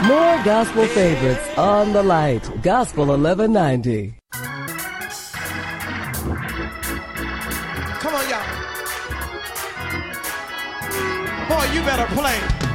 More gospel favorites on the light. Gospel 1190. Come on, y'all. Boy, you better play.